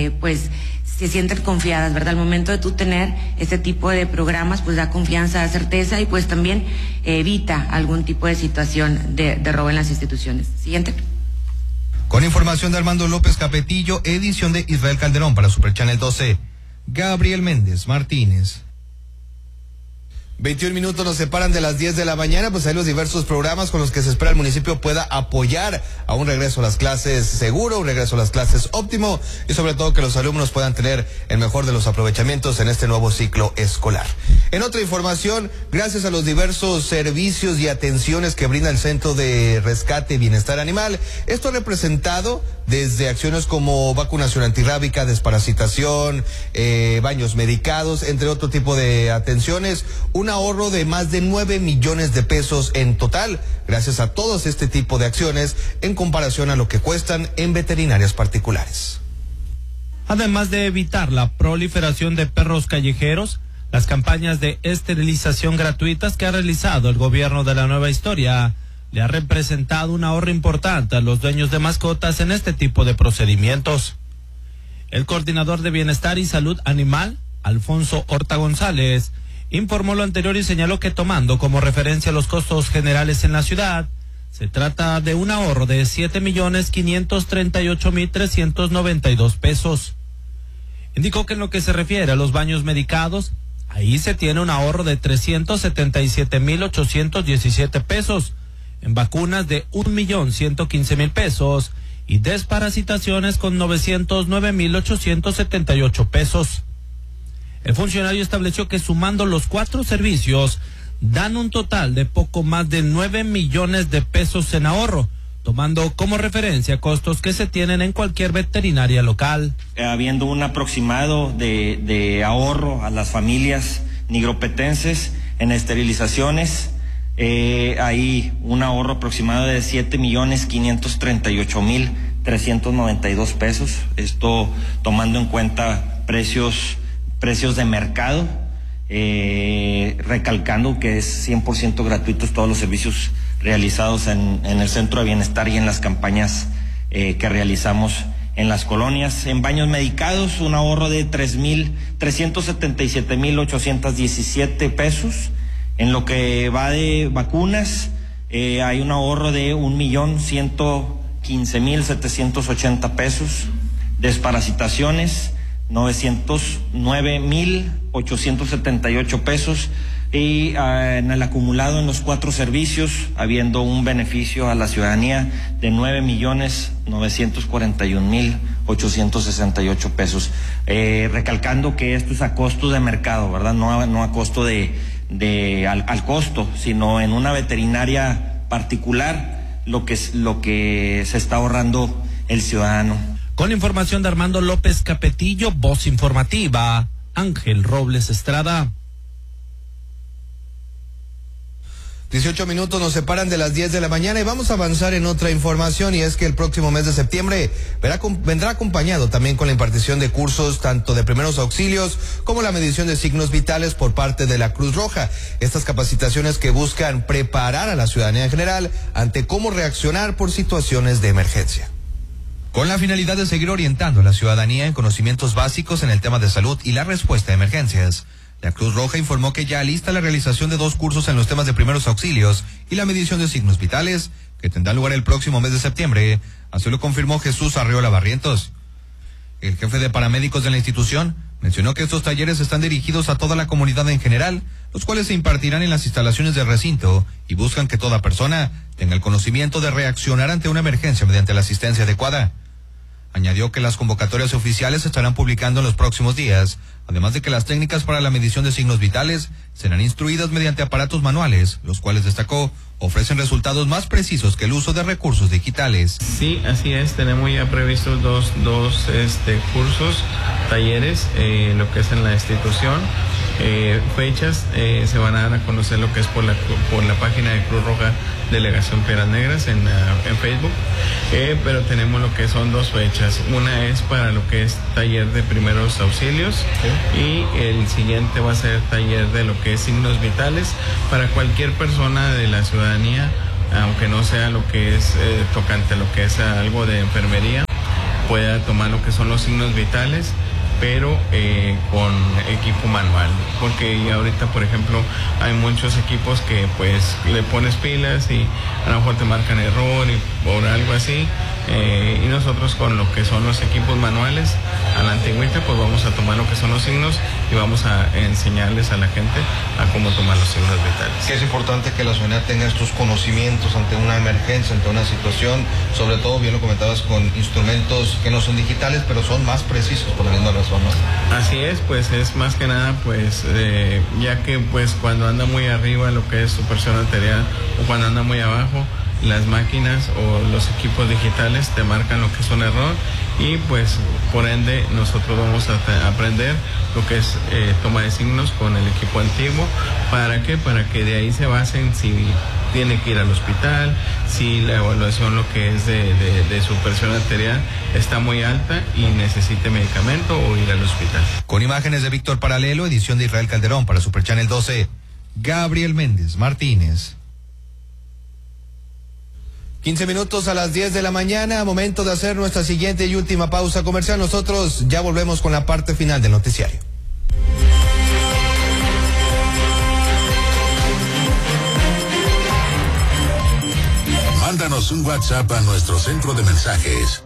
pues se sienten confiadas, ¿verdad? Al momento de tú tener este tipo de programas, pues da confianza, da certeza y pues también evita algún tipo de situación de robo en las instituciones. Siguiente. Con información de Armando López Capetillo, edición de Israel Calderón para Super Channel 12. Gabriel Méndez Martínez. 21 minutos nos separan de las 10 de la mañana, pues hay los diversos programas con los que se espera el municipio pueda apoyar a un regreso a las clases seguro, un regreso a las clases óptimo y sobre todo que los alumnos puedan tener el mejor de los aprovechamientos en este nuevo ciclo escolar. En otra información, gracias a los diversos servicios y atenciones que brinda el Centro de Rescate y Bienestar Animal, esto ha representado desde acciones como vacunación antirrábica, desparasitación, baños medicados, entre otro tipo de atenciones, un ahorro de más de 9 millones de pesos en total, gracias a todos este tipo de acciones en comparación a lo que cuestan en veterinarias particulares. Además de evitar la proliferación de perros callejeros, las campañas de esterilización gratuitas que ha realizado el gobierno de la Nueva Historia le ha representado un ahorro importante a los dueños de mascotas en este tipo de procedimientos. El coordinador de Bienestar y Salud Animal, Alfonso Horta González, informó lo anterior y señaló que tomando como referencia los costos generales en la ciudad, se trata de un ahorro de 7.538.392 pesos. Indicó que en lo que se refiere a los baños medicados, ahí se tiene un ahorro de 377.817 pesos, en vacunas de 1.115.000 pesos y desparasitaciones con 909.878 pesos. El funcionario estableció que sumando los 4 servicios dan un total de poco más de 9 millones de pesos en ahorro, tomando como referencia costos que se tienen en cualquier veterinaria local. Habiendo un aproximado de ahorro a las familias nigropetenses en esterilizaciones, hay un ahorro aproximado de 7.538.392 pesos, esto tomando en cuenta precios de mercado, recalcando que es 100% gratuitos todos los servicios realizados en el Centro de Bienestar y en las campañas que realizamos en las colonias. En baños medicados, un ahorro de 377.817 pesos. En lo que va de vacunas, hay un ahorro de 1.115.780 pesos. Desparasitaciones, 909.878 pesos. Y en el acumulado en los 4 servicios, habiendo un beneficio a la ciudadanía de 9.941.868 pesos. Recalcando que esto es a costo de mercado, ¿verdad? No a costo al costo, sino en una veterinaria particular, lo que se está ahorrando el ciudadano. Con información de Armando López Capetillo, voz informativa, Ángel Robles Estrada. 18 minutos nos separan de las 10 de la mañana y vamos a avanzar en otra información, y es que el próximo mes de septiembre vendrá acompañado también con la impartición de cursos tanto de primeros auxilios como la medición de signos vitales por parte de la Cruz Roja. Estas capacitaciones que buscan preparar a la ciudadanía en general ante cómo reaccionar por situaciones de emergencia. Con la finalidad de seguir orientando a la ciudadanía en conocimientos básicos en el tema de salud y la respuesta a emergencias, la Cruz Roja informó que ya lista la realización de 2 cursos en los temas de primeros auxilios y la medición de signos vitales, que tendrán lugar el próximo mes de septiembre. Así lo confirmó Jesús Arriola Barrientos. El jefe de paramédicos de la institución mencionó que estos talleres están dirigidos a toda la comunidad en general, los cuales se impartirán en las instalaciones del recinto y buscan que toda persona tenga el conocimiento de reaccionar ante una emergencia mediante la asistencia adecuada. Añadió que las convocatorias oficiales se estarán publicando en los próximos días, además de que las técnicas para la medición de signos vitales serán instruidas mediante aparatos manuales, los cuales, destacó, ofrecen resultados más precisos que el uso de recursos digitales. Sí, así es, tenemos ya previstos dos cursos, talleres, lo que es en la institución. Fechas se van a dar a conocer lo que es por la página de Cruz Roja Delegación Piedras Negras en Facebook, pero tenemos lo que son 2 fechas. Una es para lo que es taller de primeros auxilios, y el siguiente va a ser taller de lo que es signos vitales para cualquier persona de la ciudadanía, aunque no sea lo que es tocante a lo que es algo de enfermería. pueda tomar lo que son los signos vitales, pero con equipo manual, porque ahorita, por ejemplo, hay muchos equipos que pues le pones pilas y a lo mejor te marcan error y por algo así, y nosotros con lo que son los equipos manuales a la antigüita, pues vamos a tomar lo que son los signos y vamos a enseñarles a la gente a cómo tomar los signos vitales. Que es importante que la ciudadanía tenga estos conocimientos ante una emergencia, ante una situación, sobre todo, bien lo comentabas, con instrumentos que no son digitales, pero son más precisos por la misma razón, ¿no? Así es, pues es más que nada, pues ya que pues cuando anda muy arriba lo que es su presión arterial o cuando anda muy abajo, las máquinas o los equipos digitales te marcan lo que es un error y pues por ende nosotros vamos a aprender lo que es toma de signos con el equipo antiguo. ¿Para qué? Para que de ahí se basen si tiene que ir al hospital, si la evaluación lo que es de su presión arterial está muy alta y necesite medicamento o ir al hospital. Con imágenes de Víctor Paralelo, edición de Israel Calderón para Super Channel 12, Gabriel Méndez Martínez. 15 minutos a las 10 de la mañana, momento de hacer nuestra siguiente y última pausa comercial. Nosotros ya volvemos con la parte final del noticiario. Mándanos un WhatsApp a nuestro centro de mensajes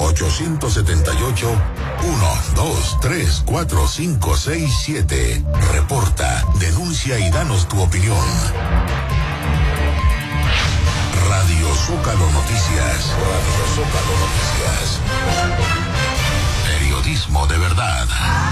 878-123-4567. Reporta, denuncia y danos tu opinión. Radio Zócalo Noticias. Radio Zócalo Noticias. Periodismo de verdad.